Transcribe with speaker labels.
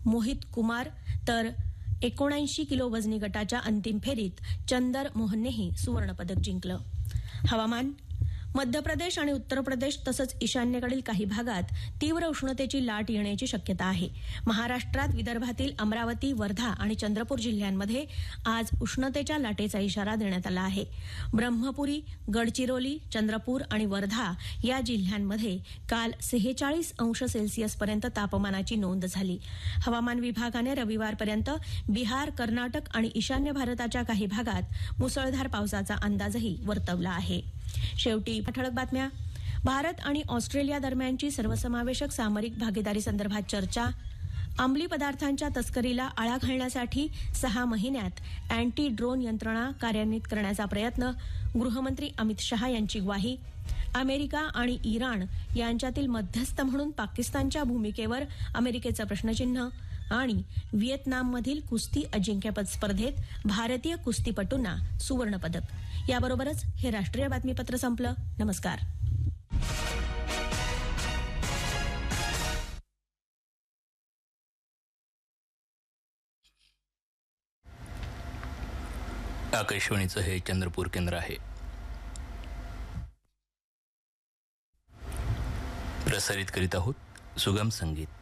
Speaker 1: मोहित कुमार तर 79 किलो वजनी गटाच्या अंतिम फेरीत चंदर मोहननेही सुवर्णपदक जिंकलं. हवामान. मध्य प्रदेश आणि उत्तर प्रदेश तसंच ईशान्येकडील काही भागात तीव्र उष्णतेची लाट येण्याची शक्यता आहे. महाराष्ट्रात विदर्भातील अमरावती, वर्धा आणि चंद्रपूर जिल्ह्यांमध्ये आज उष्णतेच्या लाटेचा इशारा देण्यात आला आहे. ब्रह्मपुरी, गडचिरोली, चंद्रपूर आणि वर्धा या जिल्ह्यांमध्ये काल 46 अंश सेल्सिअसपर्यंत तापमानाची नोंद झाली. हवामान विभागाने रविवारपर्यंत बिहार, कर्नाटक आणि ईशान्य भारताच्या काही भागात मुसळधार पावसाचा अंदाजही वर्तवला आहे. शेवटी ठळक बातम्या. भारत आणि ऑस्ट्रेलिया दरम्यानची सर्वसमावेशक सामरिक भागीदारी संदर्भात चर्चा. अंमली पदार्थांच्या तस्करीला आळा घालण्यासाठी 6 महिन्यात अँटी ड्रोन यंत्रणा कार्यान्वित करण्याचा प्रयत्न. गृहमंत्री अमित शहा यांची ग्वाही. अमेरिका आणि इराण यांच्यातील मध्यस्थ म्हणून पाकिस्तानच्या भूमिकेवर अमेरिकेचं प्रश्नचिन्ह. आणि व्हिएतनाममधील कुस्ती अजिंक्यपद स्पर्धेत भारतीय कुस्तीपटूंना सुवर्णपदक. याबरोबरच हे राष्ट्रीय बातमीपत्र संपलं. नमस्कार.
Speaker 2: आकाशवाणीचं हे चंद्रपूर केंद्र आहे. प्रसारित करीत आहोत सुगम संगीत.